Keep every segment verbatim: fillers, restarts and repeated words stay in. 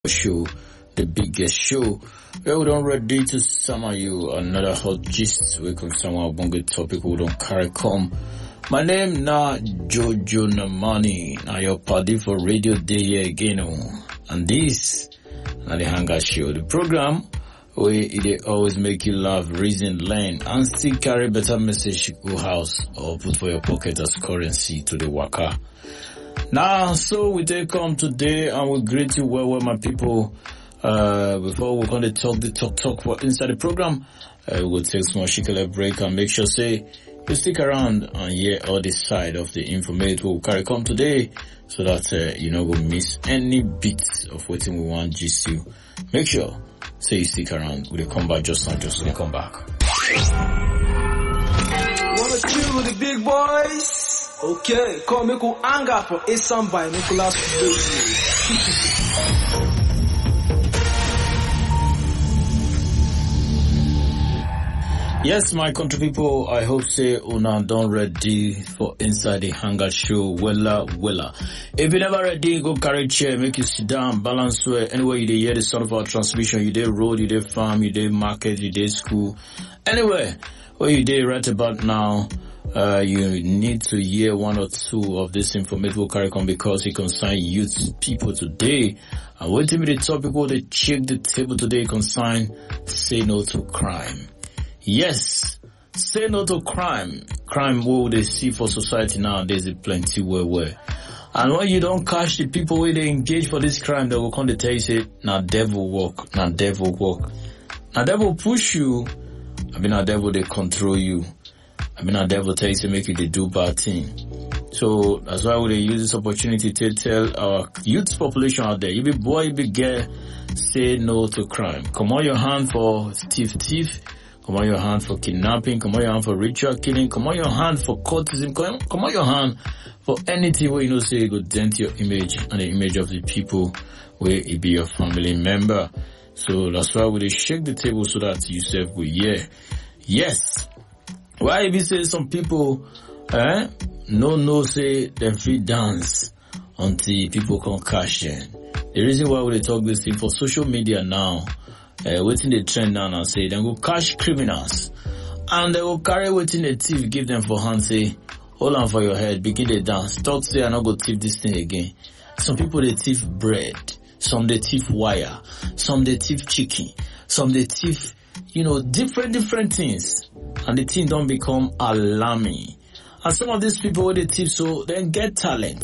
Show, the biggest show. Well, we don't ready to summer you another hot gist. We can summer a good topic we don't carry come. My name na Jojo Namani. Now your party for Radio Day here again. Oh. And this na the Hunger Show. The program where it always make you laugh, reason, learn, and still carry better message go house or put for your pocket as currency to the waka. Now, so we take come today and we greet you well, well, my people. Uh, before we're going to talk the talk talk for inside the program, uh, we'll take small shikele break and make sure say you stick around and hear all this side of the information we'll carry come today, so that uh, you know we'll miss any bits of what we want gist you. Make sure say you stick around. We'll come back just now, just we'll come back. Wanna chill with the big boys? Okay, come make you anger for a song by Nicholas. Yes, my country people, I hope say una done ready for inside the Hunger Show. Wella, wella. If you never ready, go carry chair, make you sit down, balance way. Anyway, you dey hear the sound of our transmission. You dey road, you dey farm, you dey market, you dey school. Anyway, where you dey right about now. Uh, you need to hear one or two of this informative curriculum because it concerns youth people today. And what to be the topic where they check the table today concern say no to crime. Yes, say no to crime. Crime what they see for society nowadays is plenty where where. And when you don't catch the people where they engage for this crime, they will come to tell you say, now devil walk, now devil walk. Now devil push you, I mean now devil they control you. I mean, our devil tells you to make you do bad thing. So that's why we use this opportunity to tell our youth population out there, you be boy, you be girl, say no to crime. Come on your hand for thief thief. Come on your hand for kidnapping. Come on your hand for ritual killing. Come on your hand for courtesan. Come, come on your hand for anything where you know say you go dent your image and the image of the people where it be your family member. So that's why we shake the table so that you self will hear. Yes. Why if you say some people, eh, no, no, say them fit dance until people can cash in. The reason why we talk this thing for social media now, uh, waiting the trend now and say, then go cash criminals. And they will carry waiting the thief, give them for hand, say, hold on for your head, begin the dance. Talk say, I'm not going to thief this thing again. Some people, they thief bread. Some they thief wire. Some they thief chicken. Some they thief, you know, different, different things. And the thing don't become alarming. And some of these people with the tips so they get talent.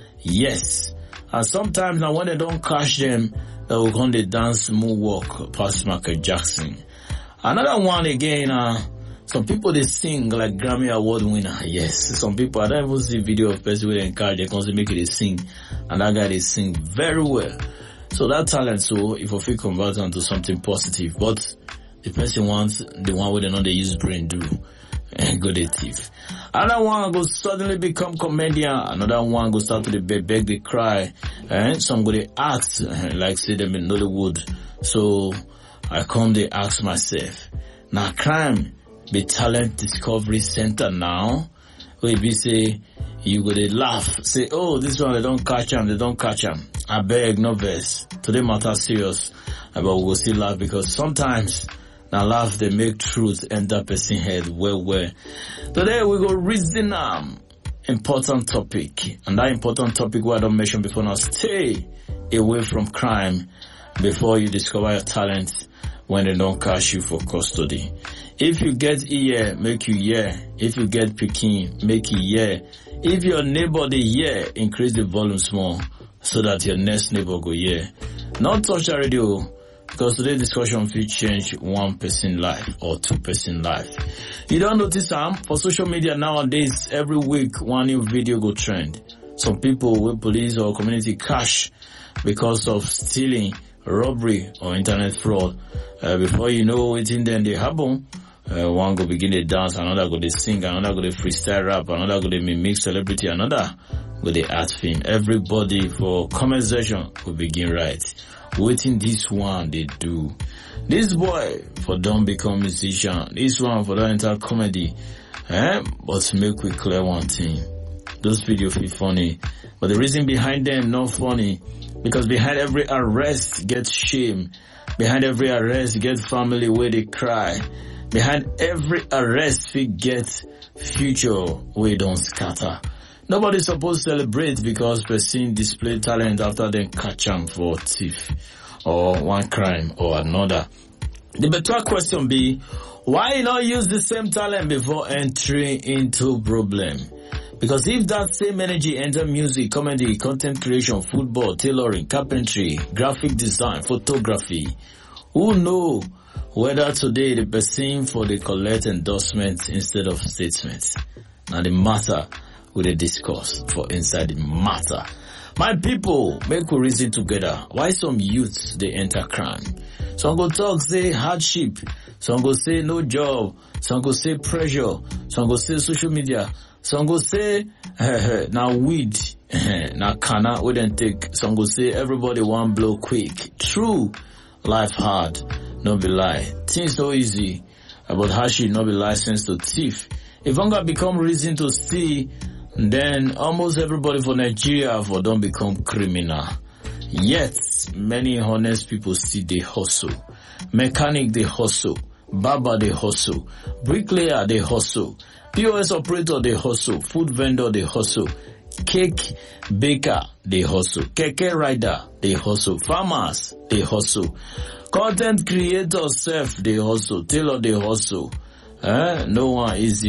Yes. And sometimes now when they don't catch them, they will come they dance moonwalk past Michael Jackson. Another one again, uh, some people they sing like Grammy Award winner. Yes. Some people, I don't even see video of person with encourage, they constantly make it they sing. And that guy they sing very well. So that talent, so if I feel convert into something positive, but the person wants the one where they know they use brain do and go the thief. Another one go suddenly become comedian. Another one go start to the beg, beg, they cry. And some go they act like say them in Nollywood. So I come they ask myself, now crime be talent discovery center now. Where be say you go they laugh, say oh this one they don't catch them, they don't catch them. I beg no verse. Today matter serious, but we will still laugh because sometimes. Now laugh, they make truth enter person head well, well. Today we go reason um important topic. And that important topic where I don't mention before now, stay away from crime before you discover your talent when they don't catch you for custody. If you get ear, make you hear. If you get picking, make you hear. If your neighbor they hear, increase the volume small so that your next neighbor go hear. Not touch the radio. Because today's discussion will change one person life or two person life. You don't notice um, for social media nowadays, every week one new video go trend. Some people with police or community cash because of stealing, robbery or internet fraud. Uh, before you know it in then they happen, uh, one go begin to dance, another go to sing, another go to freestyle rap, another go to mimic celebrity, another go to art film. Everybody for comment section will begin right. Waiting this one they do. This boy for don't become musician. This one for don't enter comedy. Eh? But make we clear one thing. Those videos feel funny. But the reason behind them not funny Because behind every arrest gets shame. Behind every arrest gets family where they cry. Behind every arrest we get future where don't scatter. Nobody supposed to celebrate because person display talent after they catch them for thief or one crime or another. The better question be, why not use the same talent before entering into problem? Because if that same energy enter music, comedy, content creation, football, tailoring, carpentry, graphic design, photography, who know whether today the person for the collect endorsement instead of statements? Now the matter with the discourse for inside the matter. My people, make we reason together. Why some youths they enter crime? Some go talk say hardship. Some go say no job. Some go say pressure. Some go say social media. Some go say now weed. Now canna we then take. Some go say everybody want blow quick. True, life hard. No be lie. Things so easy, but hardship no be license to thief. If hunger become reason to see, then almost everybody for Nigeria for don't become criminal. Yet, many honest people see they hustle. Mechanic they hustle. Barber they hustle. Bricklayer they hustle. P O S operator they hustle. Food vendor they hustle. Cake baker they hustle. Keke rider they hustle. Farmers they hustle. Content creators self they hustle. Tailor they hustle. Eh? No one easy.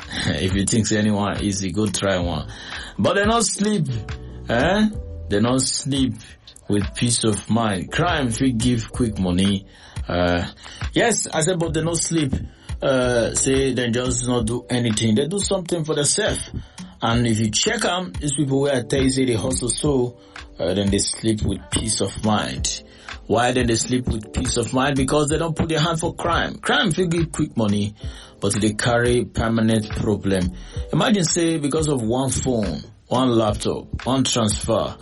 If you think anyone easy, go try one. But they not sleep. Eh? They not sleep with peace of mind. Crime if we give quick money. Uh, yes, I said, but they not sleep. Uh, say they just not do anything. They do something for themselves. And if you check them, these people where I tell you say they hustle so, uh, then they sleep with peace of mind. Why then they sleep with peace of mind? Because they don't put their hand for crime. Crime if you give quick money, but they carry permanent problem. Imagine say because of one phone, one laptop, one transfer.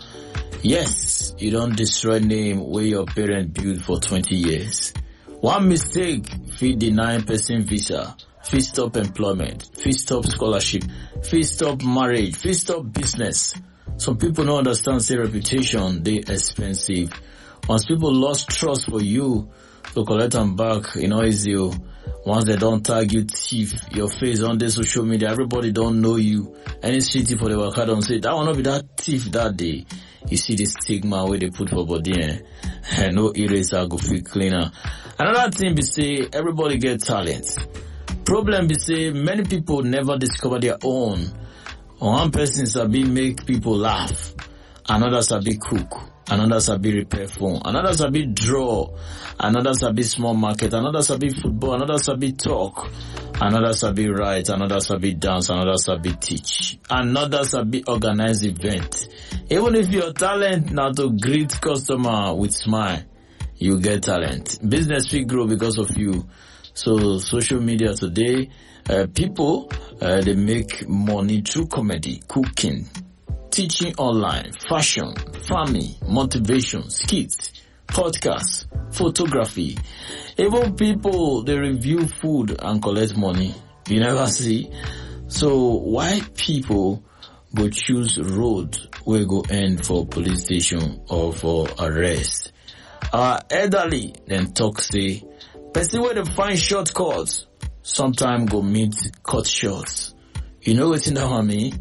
Yes, you don't destroy name where your parent built for twenty years. One mistake, fit deny person visa, fit stop employment, fit stop scholarship, fit stop marriage, fit stop business. Some people don't understand say reputation, they expensive. Once people lost trust for you, to collect them back, you know, is you. Once they don't tag you thief, your face on the social media, everybody don't know you. Any city for the worker don't say, that will not be that thief that day. You see the stigma where they put for body, eh? No eraser go feel cleaner. Another thing be say, everybody get talent. Problem be say, many people never discover their own. One person sabi make people laugh. Another sabi cook. Another sabi repair phone. Another sabi draw. Another sabi small market. Another sabi football. Another sabi talk. Another sabi write. Another sabi dance. Another sabi teach. Another sabi organize event. Even if your talent now to greet customer with smile, you get talent. Business will grow because of you. So social media today, uh, people, uh, they make money through comedy, cooking, teaching online, fashion, farming, motivation, skits, podcasts, photography. Even people, they review food and collect money. You never see. So why people go choose road where go end for police station or for arrest? Our elderly then talk say, person where they find shortcuts, sometime go meet cut shorts. You know what's in that one mean?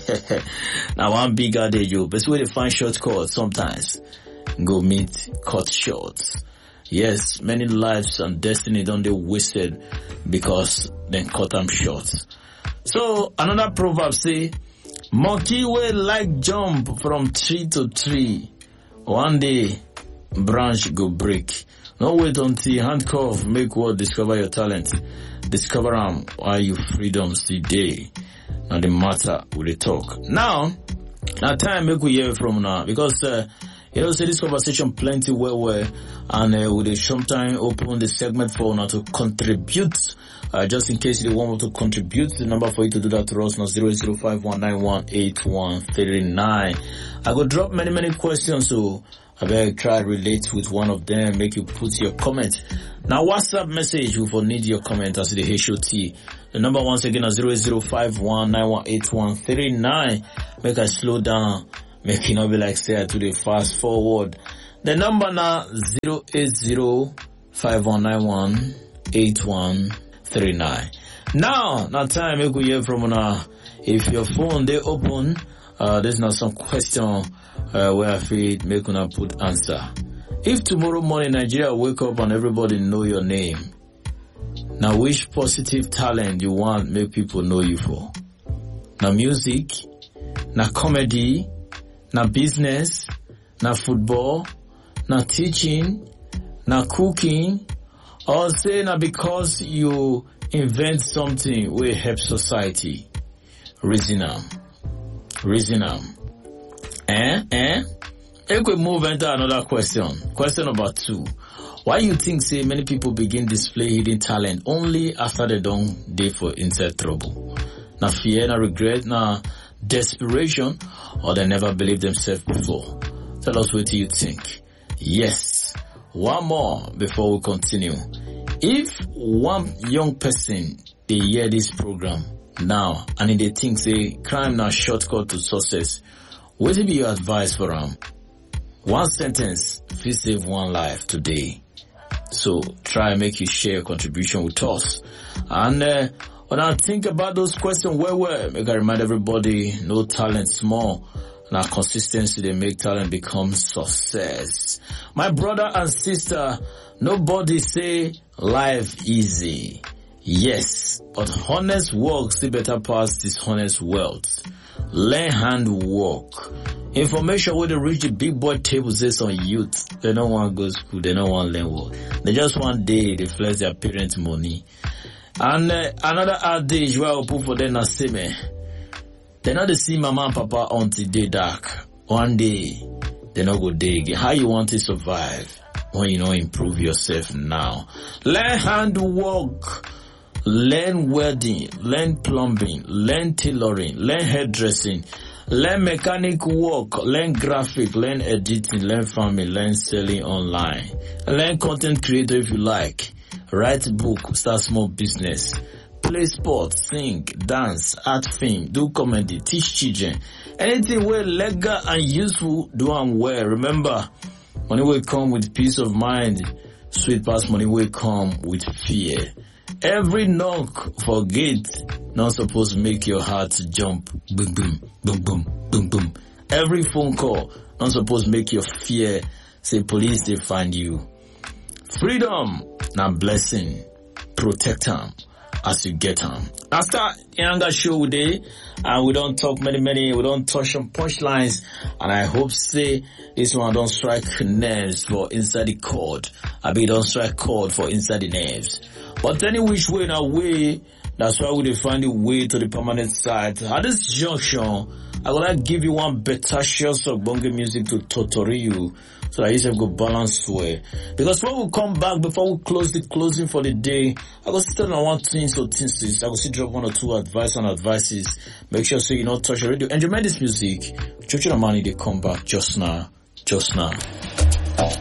Now one bigger day you, person where they find shortcuts, sometimes go meet cut shorts. Yes, many lives and destiny don't they wasted because they cut them short. So another proverb say, monkey will like jump from tree to tree. One day, branch go break. No wait until handcuff make what discover your talent. Discover them while you freedom see day. Now the matter with the talk. Now, now time make we hear from now because uh, you know say this conversation plenty well well and uh, with the sometime open the segment for now to contribute. Uh, just in case you want to contribute, the number for you to do that to us now zero zero five one nine one eight one three nine. I go drop many many questions, so I better try relate with one of them, make you put your comment. Now WhatsApp message, you will need your comment as the H O T. The number once again is zero zero five one nine one eight one three nine. Make I slow down Make it not be like say to the fast forward. The number now zero eight zero five one nine one eight one three nine. Now, now time make we hear from now. If your phone they open, uh, there's not some question uh, where I feel make una put answer. If tomorrow morning Nigeria wake up and everybody know your name, now which positive talent you want make people know you for? Now music, now comedy, now business, now football, now teaching, now cooking, or say now because you invent something will help society. Reason am. Reason am. Eh? Eh? If we move into another question. Question number two. Why you think say many people begin display hidden talent only after they don't dey for inside trouble? Na fear, na regret, na desperation, or they never believed themselves before? Tell us what you think. Yes. One more before we continue. If one young person they hear this program now and they think say crime na shortcut to success, what will be your advice for them? One sentence will save one life today. So try and make you share your contribution with us. And uh, when I think about those questions, well, well, make I remind everybody, no talent small. Now consistency, they make talent become success. My brother and sister, nobody say life easy. Yes, but honest work still better pass dishonest wealth. Learn handwork. Information where they reach the big boy tables is on youth. They don't want to go to school. They don't want to learn work. They just one day they flex their parents' money. And uh, another adage where I put for them na say me. They not see mama and papa until they dark. One day they not go dig. How you want to survive when you don't improve yourself now? Learn handwork. Learn welding, learn plumbing, learn tailoring, learn hairdressing, learn mechanic work, learn graphic, learn editing, learn farming, learn selling online, learn content creator if you like, write book, start small business, play sports, sing, dance, act film, do comedy, teach children, anything where legal and useful, do and well. Remember, money will come with peace of mind, sweet past money will come with fear. Every knock for gate not supposed to make your heart jump. Boom, boom, boom, boom, boom, boom. Every phone call not supposed to make your fear say police they find you. Freedom, now blessing. Protect them as you get them. After the Hunger Show today, and we don't talk many, many, we don't touch on punchlines, and I hope say this one don't strike nerves for inside the cord. I be don't strike cord for inside the nerves. But any which way in a way, that's why we find a way to the permanent site. At this junction, I would to give you one better share of bongo music to tutorial you so that you can go balance way. Because when we come back, before we close the closing for the day, I go still on one thing so things. I go still drop one or two advice and advices. Make sure so you not touch your radio. Enjoy this music. Chuchu Amani, they come back just now. Just now.